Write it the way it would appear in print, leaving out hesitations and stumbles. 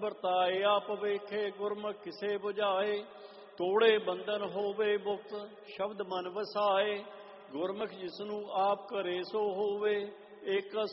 ਵਰਤਾਏ, ਆਪ ਵੇਖੇ ਗੁਰਮੁਖ ਕਿਸੇ ਬੁਝਾਏ। ਤੋੜੇ ਬੰਧਨ ਹੋਵੇ ਮੁਕਤ, ਸ਼ਬਦ ਮਨ ਵਸਾਏ। ਗੁਰਮੁਖ ਜਿਸਨੂੰ ਆਪ ਘਰੇ ਸੋ ਹੋਵੇ, ਏਕ